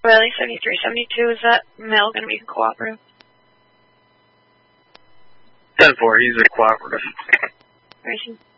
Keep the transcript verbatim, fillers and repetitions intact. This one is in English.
Wiley seventy-three seventy-two, is that male going to be cooperative? ten four, he's a cooperative. Where is he?